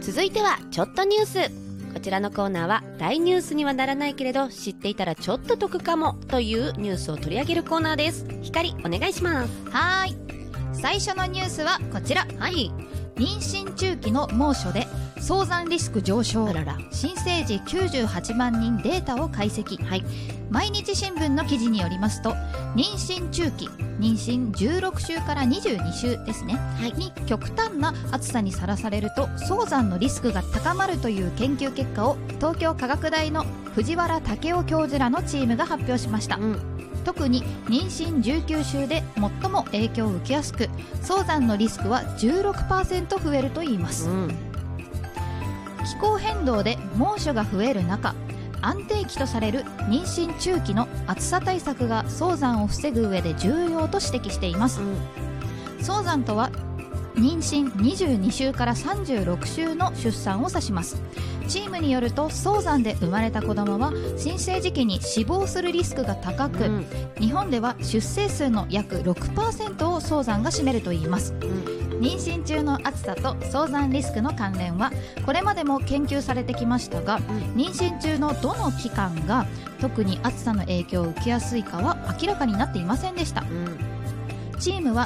続いてはちょっとニュース。こちらのコーナーは大ニュースにはならないけれど知っていたらちょっと得かもというニュースを取り上げるコーナーです。光お願いします。 はい、最初のニュースはこちら。 はい。 妊娠中期の猛暑で早産リスク上昇。 あらら。 新生児98万人データを解析。 はい。 毎日新聞の記事によりますと、妊娠中期、妊娠16週から22週ですね、 はい、 に極端な暑さにさらされると早産のリスクが高まるという研究結果を東京科学大の藤原武雄教授らのチームが発表しました。特に妊娠19週で最も影響を受けやすく、早産のリスクは 16% 増えるといいます。気候変動で猛暑が増える中、安定期とされる妊娠中期の暑さ対策が早産を防ぐ上で重要と指摘しています。早産とは妊娠22週から36週の出産を指します。チームによると、早産で生まれた子供は新生児期に死亡するリスクが高く、日本では出生数の約 6% を早産が占めるといいます。妊娠中の暑さと早産リスクの関連はこれまでも研究されてきましたが、妊娠中のどの期間が特に暑さの影響を受けやすいかは明らかになっていませんでした。チームは